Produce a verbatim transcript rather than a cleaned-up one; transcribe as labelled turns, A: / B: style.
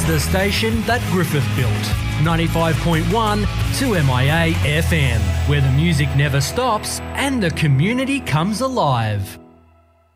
A: the station that Griffith built. ninety-five point one two M I A F M, where the music never stops and the community comes alive.